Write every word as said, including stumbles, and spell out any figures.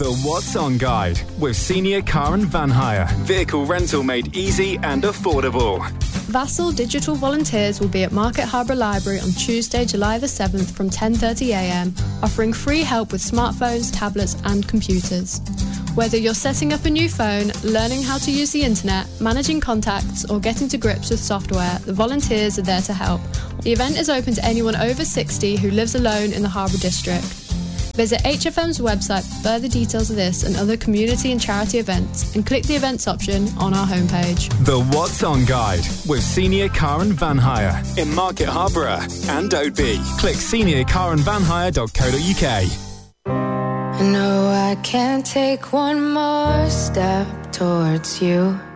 The What's On Guide with Senior Car and Van Hire. Vehicle rental made easy and affordable. Vassal Digital Volunteers will be at Market Harbour Library on Tuesday, July the seventh from ten thirty a m, offering free help with smartphones, tablets and computers. Whether you're setting up a new phone, learning how to use the internet, managing contacts or getting to grips with software, the volunteers are there to help. The event is open to anyone over sixty who lives alone in the Harbour District. Visit H F M's website for further details of this and other community and charity events and click the events option on our homepage. The What's On Guide with Senior Car and Van Hire in Market Harbour and Oadby. Click senior car and van hire dot co dot u k. I know I can't take one more step towards you.